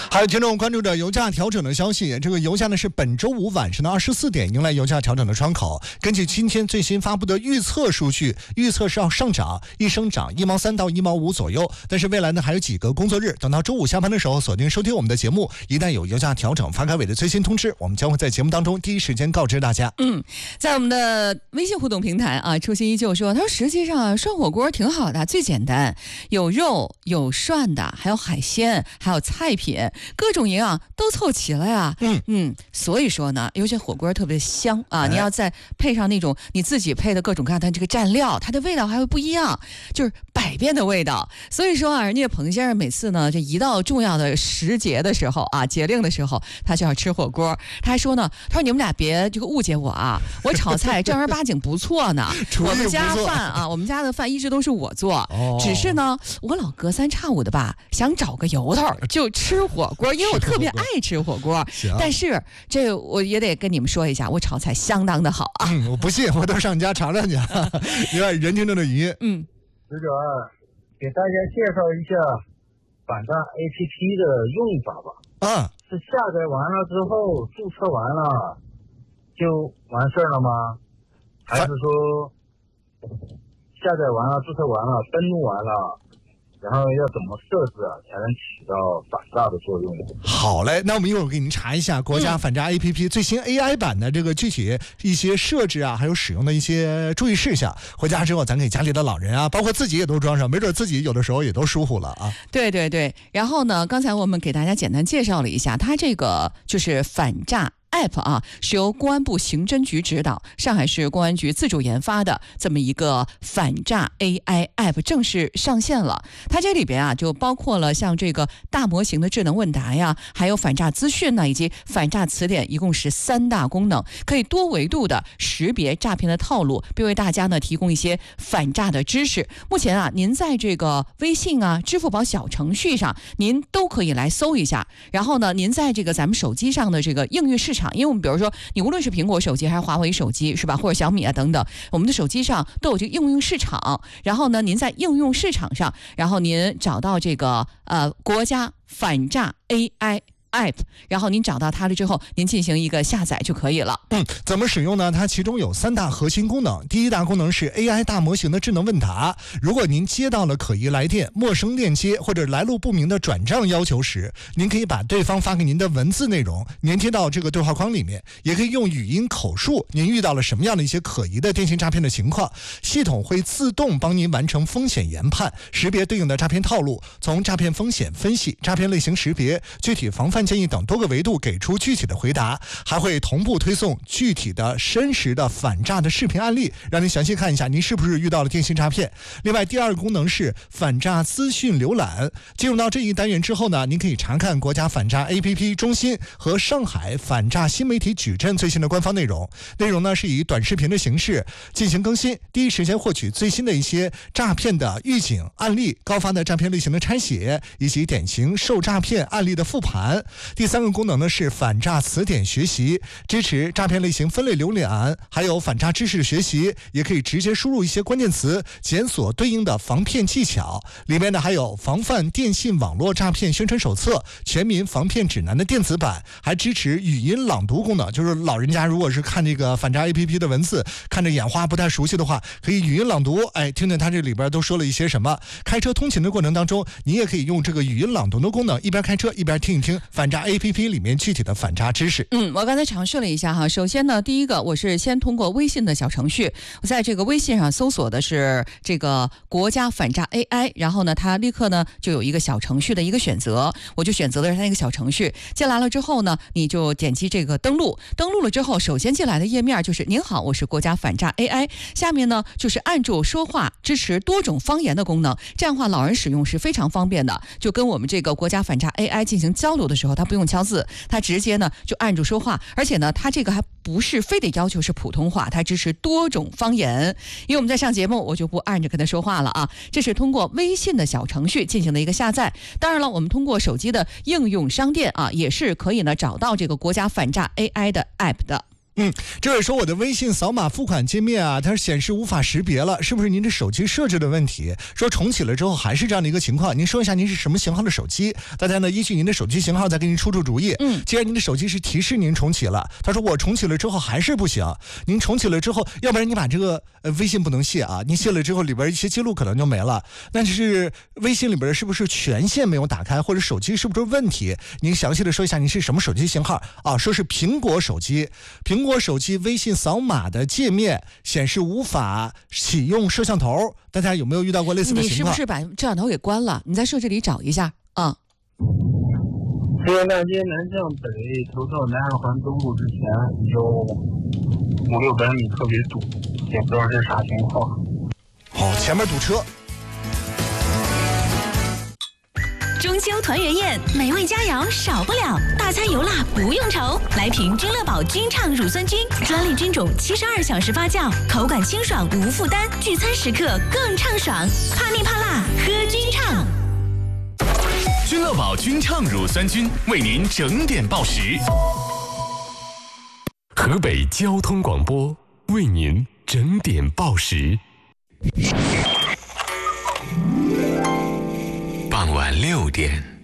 还有听众关注着油价调整的消息，这个油价呢是本周五晚上的24点迎来油价调整的窗口。根据今天最新发布的预测数据，预测是要上涨，一升涨1毛3到1毛5左右。但是未来呢还有几个工作日，等到周五下班的时候锁定收听我们的节目，一旦有油价调整发改委的最新通知，我们将会在节目当中第一时间告知大家。 在我们的微信互动平台啊，初心依旧说，他说实际上涮火锅挺好的，最简单，有肉有涮的，还有海鲜，还有菜品，各种营养都凑齐了呀。所以说呢，尤其火锅特别香啊，你要再配上那种你自己配的各种各样的这个蘸料，它的味道还会不一样，就是百变的味道。所以说啊，人家彭先生每次呢，这一到重要的时节的时候啊，节令的时候，他就要吃火锅。他还说呢，他说你们俩别这个误解我啊，我炒菜正儿八经不错呢。我们家饭啊，我们家的饭一直都是我做，只是呢，我老隔三差五的吧，想找个由头就吃火锅，因为我特别爱吃火锅。但是这我也得跟你们说一下，我炒菜相当的好啊。 我不信，我到上你家尝尝去。另外，人听众的语音， 这个给大家介绍一下反诈 APP 的用法吧。是下载完了之后注册完了就完事儿了吗？还是说下载完了注册完了登录完了，然后要怎么设置才能起到反诈的作用？ 好嘞，那我们一会儿给您查一下国家反诈 APP 最新 AI 版的这个具体一些设置啊，还有使用的一些注意事项。回家之后咱给家里的老人啊，包括自己也都装上，没准自己有的时候也都疏忽了啊。 对对对，然后呢，刚才我们给大家简单介绍了一下，它这个就是反诈App 啊，是由公安部刑侦局指导，上海市公安局自主研发的这么一个反诈 AI App 正式上线了。它这里边啊，就包括了像这个大模型的智能问答呀，还有反诈资讯呢，以及反诈词典，一共是3大功能，可以多维度的识别诈骗的套路，并为大家呢提供一些反诈的知识。目前啊，您在这个微信啊、支付宝小程序上，您都可以来搜一下。然后呢，您在这个咱们手机上的这个应用市场，因为我们比如说你无论是苹果手机还是华为手机是吧，或者小米啊等等，我们的手机上都有这个应用市场。然后呢，您在应用市场上，然后您找到这个国家反诈 AI App， 然后您找到它了之后，您进行一个下载就可以了。 怎么使用呢？它其中有3大核心功能。第一大功能是 AI 大模型的智能问答。如果您接到了可疑来电、陌生链接或者来路不明的转账要求时，您可以把对方发给您的文字内容粘贴到这个对话框里面，也可以用语音口述您遇到了什么样的一些可疑的电信诈骗的情况，系统会自动帮您完成风险研判，识别对应的诈骗套路，从诈骗风险分析、诈骗类型识别、具体防范建议等多个维度给出具体的回答，还会同步推送具体的真实的反诈的视频案例，让您详细看一下您是不是遇到了电信诈骗。另外，第2个功能是反诈资讯浏览。进入到这一单元之后呢，您可以查看国家反诈 APP 中心和上海反诈新媒体矩阵最新的官方内容。内容呢是以短视频的形式进行更新，第一时间获取最新的一些诈骗的预警案例、高发的诈骗类型的拆写，以及典型受诈骗案例的复盘。第3个功能呢是反诈词典学习，支持诈骗类型分类浏览，还有反诈知识学习，也可以直接输入一些关键词，检索对应的防骗技巧。里面呢还有防范电信网络诈骗宣传手册、全民防骗指南的电子版，还支持语音朗读功能，就是老人家如果是看这个反诈 APP 的文字，看着眼花不太熟悉的话，可以语音朗读，听听他这里边都说了一些什么。开车通勤的过程当中，你也可以用这个语音朗读的功能，一边开车一边听一听反诈 APP 里面具体的反诈知识。 我刚才尝试了一下哈。首先呢，第一个我是先通过微信的小程序，我在这个微信上搜索的是这个国家反诈 AI， 然后呢，它立刻呢就有一个小程序的一个选择，我就选择了它那个小程序。进来了之后呢，你就点击这个登录，登录了之后，首先进来的页面就是您好，我是国家反诈 AI， 下面呢就是按住说话，支持多种方言的功能，这样的话老人使用是非常方便的，就跟我们这个国家反诈 AI 进行交流的时候，它不用敲字，它直接呢就按住说话，而且呢它这个还不是非得要求是普通话，它支持多种方言。因为我们在上节目，我就不按着跟他说话了啊。这是通过微信的小程序进行的一个下载。当然了，我们通过手机的应用商店啊，也是可以呢找到这个国家反诈 AI 的 App 的。 这位说我的微信扫码付款界面啊，它显示无法识别了，是不是您这手机设置的问题？说重启了之后还是这样的一个情况，您说一下您是什么型号的手机？大家呢依据您的手机型号再给您出主意。既然您的手机是提示您重启了，他说我重启了之后还是不行，您重启了之后，要不然你把这个微信不能卸啊，您卸了之后里边一些记录可能就没了。但是微信里边是不是权限没有打开，或者手机是不是问题？您详细的说一下您是什么手机型号啊？说是苹果手机，苹果手机微信扫码的界面显示无法启用摄像头，大家有没有遇到过类似的情况？ 你是不是把摄像头给关了？你在设置里找一下啊。 西安大街南向北头到南二环东路之前有500-600米特别堵，也不知道是啥情况。 好，前面堵车。 中秋团圆宴，美味佳肴少不了，大餐油辣不用愁。来瓶君乐宝君畅乳酸菌，专利菌种，72小时发酵，口感清爽无负担，聚餐时刻更畅爽。怕腻怕辣，喝君畅。 君乐宝君畅乳酸菌为您整点报时。 河北交通广播为您整点报时。 傍晚6点。